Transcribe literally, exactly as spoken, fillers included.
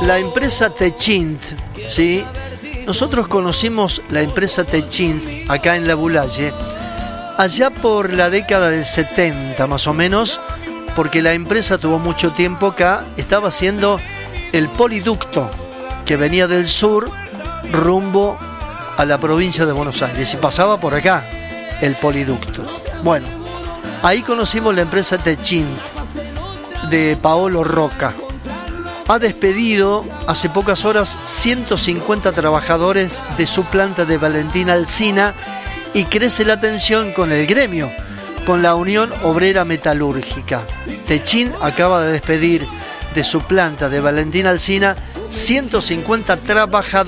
la empresa Techint, ¿sí? Nosotros conocimos la empresa Techint acá en La Bulaye allá por la década del setenta más o menos, porque la empresa tuvo mucho tiempo acá, estaba haciendo el poliducto que venía del sur rumbo a la provincia de Buenos Aires y pasaba por acá el poliducto. Bueno, ahí conocimos la empresa Techint de Paolo Roca. Ha despedido hace pocas horas ciento cincuenta trabajadores de su planta de Valentín Alsina y crece la tensión con el gremio, con la Unión Obrera Metalúrgica. Techint acaba de despedir de su planta de Valentín Alsina ciento cincuenta trabajadores.